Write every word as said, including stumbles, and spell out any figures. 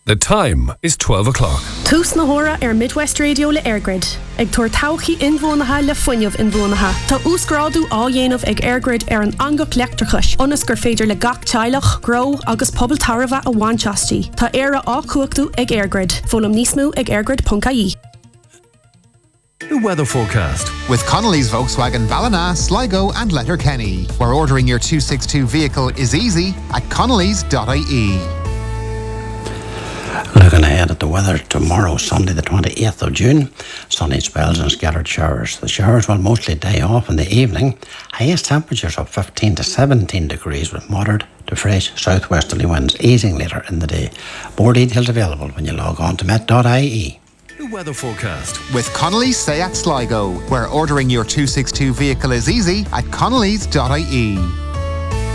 The time is twelve o'clock. Tús na hora ar Midwest Radio le Airgrid. Ag tuair tauchaí inmhónatha le fuinneamh inmhónatha. Tá úsgrádu á dhéanamh ag Airgrid ar an angach leachtarchais. Onas gur féidir le gach teilech, grow agus pobl tarva a bhainteastí. Tá éire á cuachtú ag Airgrid. Fólam níos mó ag airgrid dot I E. The weather forecast with Connolly's Volkswagen Ballina, Sligo and Letterkenny, where ordering your two sixty-two vehicle is easy at connellys dot I E. Looking ahead at the weather tomorrow, Sunday the twenty-eighth of June, sunny spells and scattered showers. The showers will mostly die off in the evening. Highest temperatures of fifteen to seventeen degrees with moderate to fresh southwesterly winds easing later in the day. More details available when you log on to met dot I E. The weather forecast with Connolly's Seat Sligo, where ordering your two sixty-two vehicle is easy at connellys dot I E.